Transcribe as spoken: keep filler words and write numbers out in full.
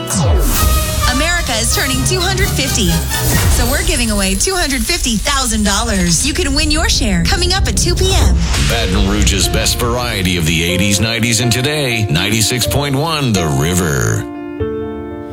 America is turning two hundred fifty. So we're giving away two hundred fifty thousand dollars. You can win your share coming up at two p.m. Baton Rouge's best variety of the eighties, nineties, and today. ninety-six point one The River.